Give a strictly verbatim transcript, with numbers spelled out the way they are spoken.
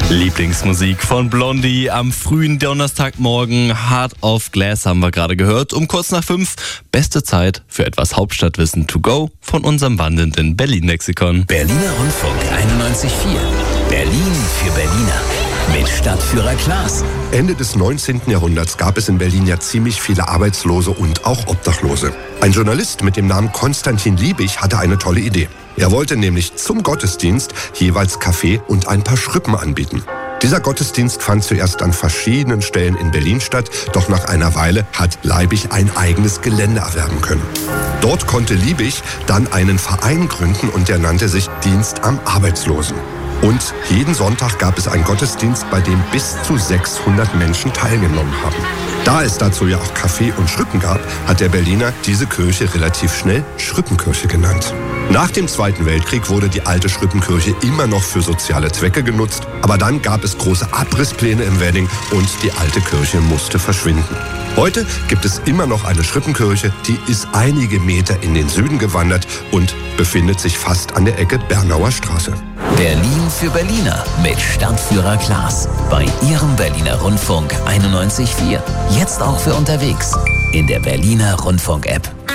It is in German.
Lieblingsmusik von Blondie am frühen Donnerstagmorgen. Hard of Glass haben wir gerade gehört. Um kurz nach fünf. Beste Zeit für etwas Hauptstadtwissen to go von unserem wandelnden Berlin-Lexikon. Berliner Rundfunk einundneunzig Komma vier. Berlin für Berliner. Mit Stadtführer Klaas. Ende des neunzehnten Jahrhunderts gab es in Berlin ja ziemlich viele Arbeitslose und auch Obdachlose. Ein Journalist mit dem Namen Konstantin Liebig hatte eine tolle Idee. Er wollte nämlich zum Gottesdienst jeweils Kaffee und ein paar Schrippen anbieten. Dieser Gottesdienst fand zuerst an verschiedenen Stellen in Berlin statt, doch nach einer Weile hat Liebig ein eigenes Gelände erwerben können. Dort konnte Liebig dann einen Verein gründen und der nannte sich Dienst am Arbeitslosen. Und jeden Sonntag gab es einen Gottesdienst, bei dem bis zu sechshundert Menschen teilgenommen haben. Da es dazu ja auch Kaffee und Schrippen gab, hat der Berliner diese Kirche relativ schnell Schrippenkirche genannt. Nach dem Zweiten Weltkrieg wurde die alte Schrippenkirche immer noch für soziale Zwecke genutzt, aber dann gab es große Abrisspläne im Wedding und die alte Kirche musste verschwinden. Heute gibt es immer noch eine Schrippenkirche, die ist einige Meter in den Süden gewandert und befindet sich fast an der Ecke Bernauer Straße. Berlin für Berliner mit Stadtführer Klaas. Bei Ihrem Berliner Rundfunk einundneunzig Komma vier. Jetzt auch für unterwegs. In der Berliner Rundfunk-App.